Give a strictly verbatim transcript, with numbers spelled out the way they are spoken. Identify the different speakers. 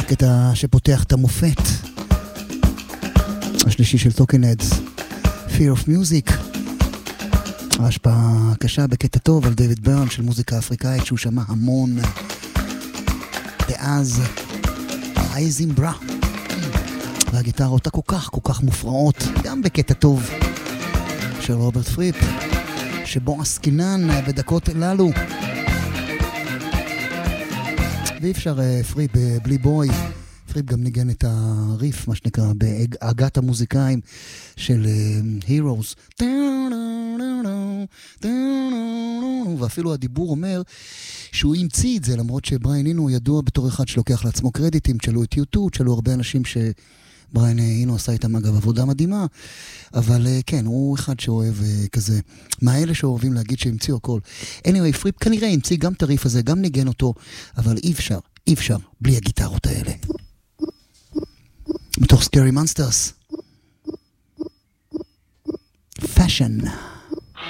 Speaker 1: הקטע שפותח את המופת השלישי של טוקן הדס, Fear of Music, ההשפעה קשה בקטע טוב על דיוויד ברן של מוזיקה אפריקאית שהוא שמע המון דאז, אייזימברה, והגיטרות הכל כך כל כך מופרעות גם בקטע טוב של רוברט פריפ, שבו עסקינן בדקות הללו, ואי אפשר פריפ בלי בוי. פריפ גם ניגן את הריף, מה שנקרא, בהגת המוזיקאים של Heroes, ואפילו הדיבור אומר שהוא המציא את זה, למרות שבריין אינו ידוע בתור אחד שלוקח לעצמו קרדיטים. תשאלו את יוטו, תשאלו הרבה אנשים שבריין אינו עשה איתם אגב עבודה מדהימה, אבל כן, הוא אחד שאוהב כזה, מה אלה שאוהבים להגיד שהמציאו הכל. anyway, פריפ כנראה המציא גם את הריף הזה, גם ניגן אותו, אבל אי אפשר, אי אפשר בלי הגיטרות האלה. מתוך Scary Monsters, Fashion.